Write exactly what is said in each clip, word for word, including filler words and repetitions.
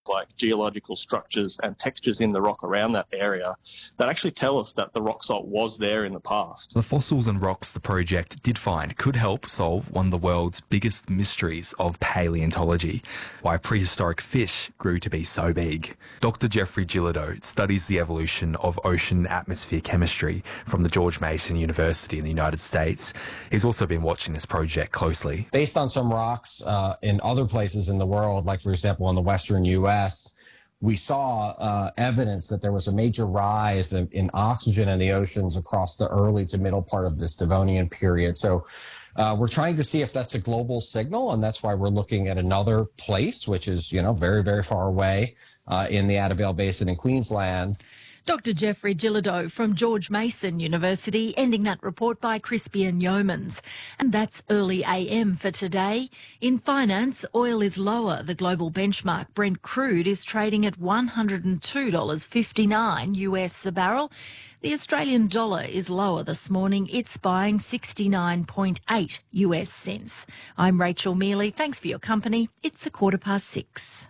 like geological structures and textures in the rock around that area that actually tell us that the rock salt was there in the past. The fossils and rocks the project did find could help solve one of the world's biggest mysteries of paleontology, why prehistoric fish grew to be so big. Doctor Jeffrey Gillido studies the evolution of ocean atmosphere chemistry from the George Mason University in the United States. He's also been watching this project closely. Based on some rocks uh, in other places in the world, like for example in the western U S, we saw uh, evidence that there was a major rise of, in oxygen in the oceans across the early to middle part of this Devonian period. So uh, we're trying to see if that's a global signal, and that's why we're looking at another place, which is, you know, very, very far away uh, in the Adavale Basin in Queensland. Doctor Jeffrey Gillido from George Mason University, ending that report by Crispian Yeomans. And that's early A M for today. In finance, oil is lower. The global benchmark Brent crude is trading at one hundred two dollars fifty-nine U S a barrel. The Australian dollar is lower this morning. It's buying sixty-nine point eight U S cents. I'm Rachel Mealy. Thanks for your company. It's a quarter past six.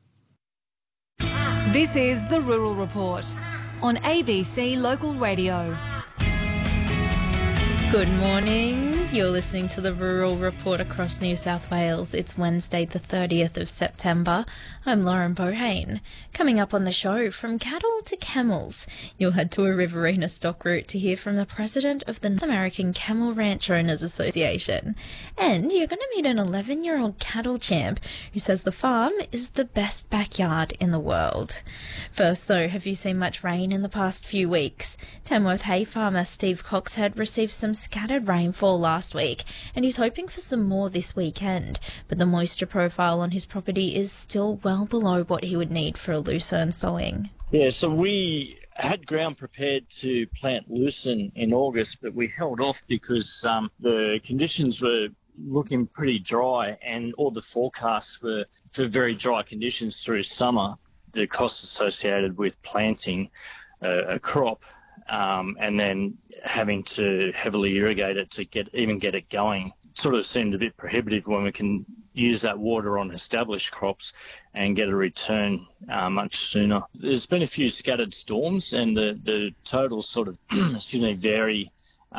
This is the Rural Report on A B C Local Radio. Good morning. You're listening to the Rural Report across New South Wales. It's Wednesday the thirtieth of September. I'm Lauren Bohane. Coming up on the show, from cattle to camels, you'll head to a Riverina stock route to hear from the president of the North American Camel Ranch Owners Association. And you're going to meet an eleven-year-old cattle champ who says the farm is the best backyard in the world. First, though, have you seen much rain in the past few weeks? Tamworth hay farmer Steve Coxhead received some scattered rainfall last week, and he's hoping for some more this weekend. But the moisture profile on his property is still well below what he would need for a lucerne sowing. Yeah, so we had ground prepared to plant lucerne in August, but we held off because um, the conditions were looking pretty dry, and all the forecasts were for very dry conditions through summer. The costs associated with planting uh, a crop Um, and then having to heavily irrigate it to get even get it going sort of seemed a bit prohibitive when we can use that water on established crops and get a return uh, much sooner. There's been a few scattered storms, and the, the totals sort of excuse me, vary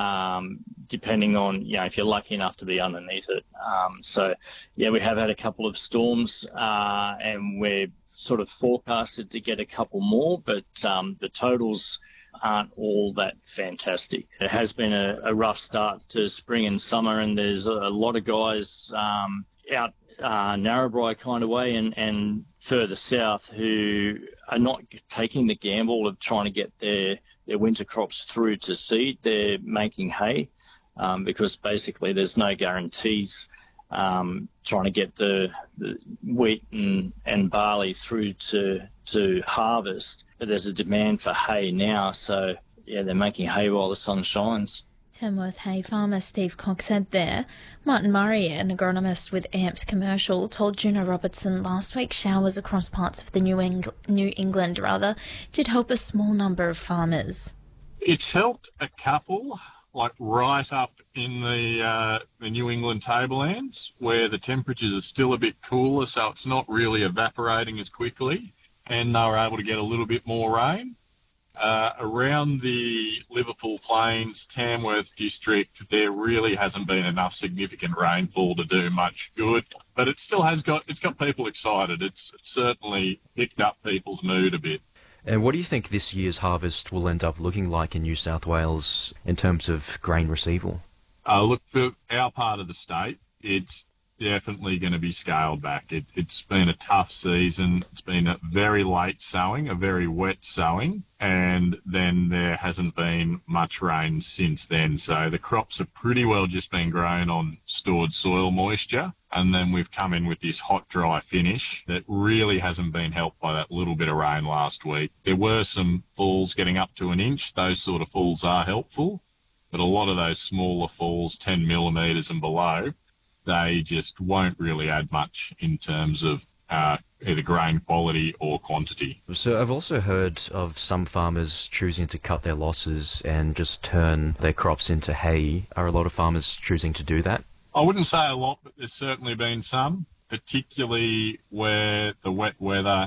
um, depending on, you know, if you're lucky enough to be underneath it. Um, so, yeah, we have had a couple of storms uh, and we're sort of forecasted to get a couple more, but um, the totals aren't all that fantastic. It has been a, a rough start to spring and summer, and there's a, a lot of guys um, out uh, Narrabri kind of way and, and further south who are not taking the gamble of trying to get their, their winter crops through to seed. They're making hay um, because basically there's no guarantees um, trying to get the, the wheat and, and barley through to, to harvest. But there's a demand for hay now, so yeah, they're making hay while the sun shines. Tamworth hay farmer Steve Coxhead there. Martin Murray, an agronomist with A M P S Commercial, told Juno Robertson last week showers across parts of the New, Eng- New England rather did help a small number of farmers. It's helped a couple, like right up in the uh, the New England tablelands, where the temperatures are still a bit cooler, so it's not really evaporating as quickly, and they were able to get a little bit more rain. Uh, around the Liverpool Plains, Tamworth district, there really hasn't been enough significant rainfall to do much good, but it still has got, it's got people excited. It's, it's certainly picked up people's mood a bit. And what do you think this year's harvest will end up looking like in New South Wales in terms of grain receival? Uh, look, for our part of the state, it's definitely going to be scaled back. It, it's been a tough season. It's been a very late sowing, a very wet sowing, and then there hasn't been much rain since then. So the crops have pretty well just been grown on stored soil moisture, and then we've come in with this hot, dry finish that really hasn't been helped by that little bit of rain last week. There were some falls getting up to an inch. Those sort of falls are helpful, but a lot of those smaller falls, ten millimetres and below, they just won't really add much in terms of uh, either grain quality or quantity. So I've also heard of some farmers choosing to cut their losses and just turn their crops into hay. Are a lot of farmers choosing to do that? I wouldn't say a lot, but there's certainly been some, particularly where the wet weather